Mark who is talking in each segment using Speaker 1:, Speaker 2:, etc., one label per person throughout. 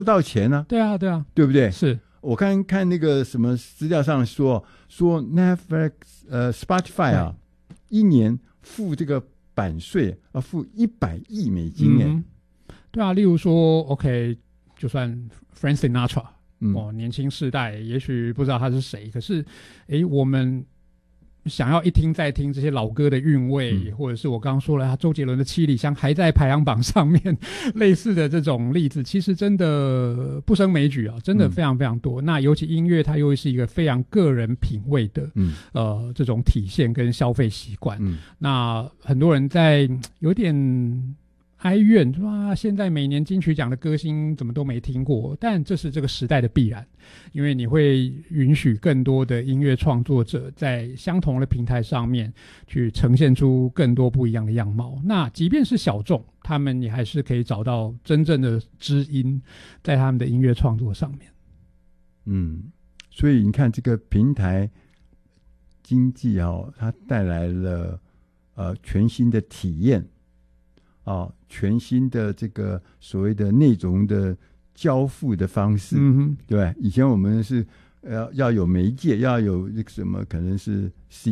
Speaker 1: 不到钱呢、
Speaker 2: 对啊，对啊，
Speaker 1: 对不对？
Speaker 2: 是
Speaker 1: 我看那个什么资料上说 Netflix Spotify 啊，一年付这个版税要付100亿美金耶。
Speaker 2: 对啊，例如说 OK， 就算 Frank Sinatra，年轻世代也许不知道他是谁，可是我们想要一听再听这些老歌的韵味，或者是我刚刚说了周杰伦的《七里香》还在排行榜上面，类似的这种例子其实真的不胜枚举啊，真的非常非常多。那尤其音乐它又是一个非常个人品味的这种体现跟消费习惯，那很多人在有点哀怨说现在每年金曲奖的歌星怎么都没听过，但这是这个时代的必然，因为你会允许更多的音乐创作者在相同的平台上面去呈现出更多不一样的样貌。那即便是小众，他们也还是可以找到真正的知音在他们的音乐创作上面。
Speaker 1: 所以你看这个平台经济它带来了全新的体验全新的这个所谓的内容的交付的方式，对吧？以前我们是要有媒介，要有什么可能是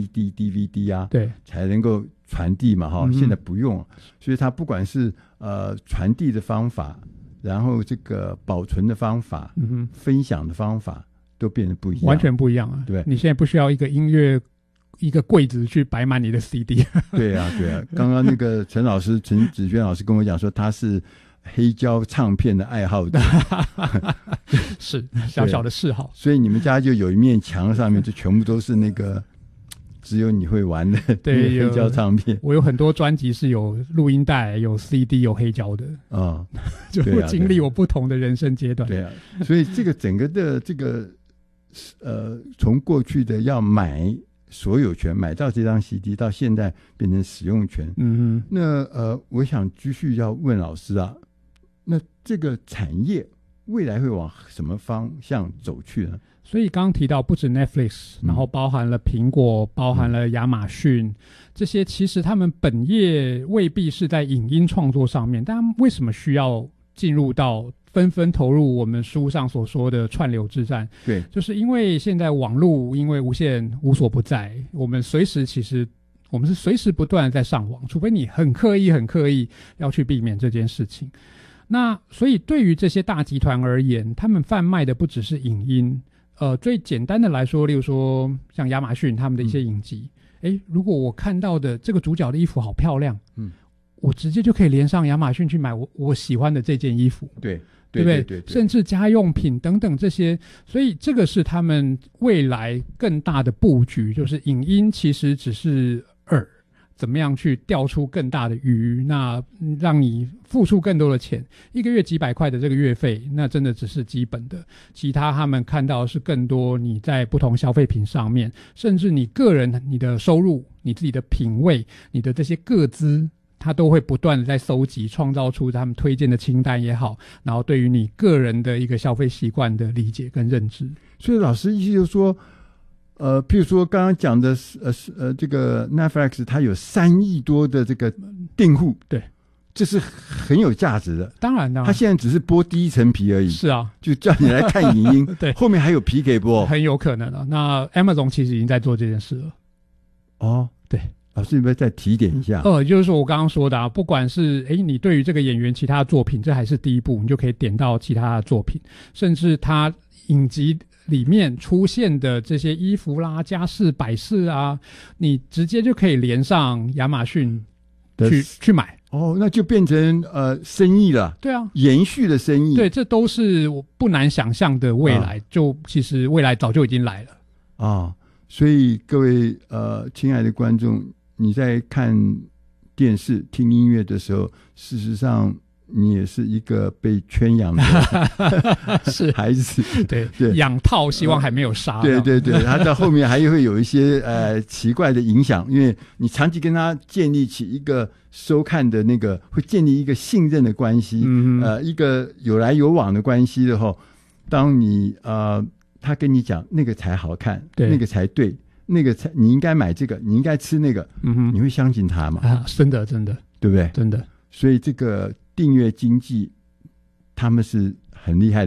Speaker 1: CD、DVD 啊，
Speaker 2: 对，才
Speaker 1: 能够传递嘛，现在不用，所以它不管是传递的方法，然后这个保存的方法，分享的方法都变得不一样，
Speaker 2: 完全不一样啊！对，你现在不需要一个音乐一个柜子去摆满你的 CD。 对啊，
Speaker 1: 刚刚那个陈子轩老师跟我讲说他是黑胶唱片的爱好者。
Speaker 2: 是小小的嗜好。
Speaker 1: 所以你们家就有一面墙上面就全部都是那个只有你会玩的黑胶唱片。
Speaker 2: 我有很多专辑是有录音带有 CD 有黑胶的就会经历我不同的人生阶段。
Speaker 1: 对啊，所以这个整个的这个从过去的要买所有权买到这张 CD 到现在变成使用权。那我想继续要问老师啊，那这个产业未来会往什么方向走去呢？
Speaker 2: 所以刚刚提到不止 Netflix，然后包含了苹果，包含了亚马逊，这些其实他们本业未必是在影音创作上面，但为什么需要进入到纷纷投入我们书上所说的串流之战？
Speaker 1: 对，
Speaker 2: 就是因为现在网络因为无线无所不在，我们是随时不断的在上网，除非你很刻意要去避免这件事情。那所以对于这些大集团而言，他们贩卖的不只是影音，最简单的来说，例如说像亚马逊他们的一些影集，如果我看到的这个主角的衣服好漂亮，我直接就可以连上亚马逊去买我喜欢的这件衣服。对不对？甚至家用品等等这些，所以这个是他们未来更大的布局，就是影音其实只是怎么样去钓出更大的鱼，那让你付出更多的钱，一个月几百块的这个月费，那真的只是基本的，其他他们看到的是更多你在不同消费品上面，甚至你个人你的收入，你自己的品味，你的这些个资，他都会不断的在收集，创造出他们推荐的清单也好，然后对于你个人的一个消费习惯的理解跟认知。
Speaker 1: 所以老师意思就是说譬如说刚刚讲的这个 Netflix 它有3亿多的这个订户，对，这是很有价值的。当然它现在只是剥第一层皮而已。是啊，就叫你来看影音对，后面还有皮可以剥，很有可能的。那 Amazon 其实已经在做这件事了。对，老师，你不要再提点一下？就是说我刚刚说的不管是你对于这个演员其他的作品，这还是第一步，你就可以点到其他的作品，甚至他影集里面出现的这些衣服啦、家饰摆饰啊，你直接就可以连上亚马逊去买。那就变成生意了。对啊，延续的生意。对，这都是我不难想象的未来，就其实未来早就已经来了。所以各位亲爱的观众，你在看电视、听音乐的时候，事实上你也是一个被圈养的是孩子。对，养套希望还没有杀。对，他在后面还会有一些奇怪的影响，因为你长期跟他建立起一个收看的那个，会建立一个信任的关系，一个有来有往的关系的后，当你他跟你讲那个才好看，那个才对，那个才你应该买这个，你应该吃那个，你会相信他吗？真的，对不对？真的。所以这个订阅经济他们是很厉害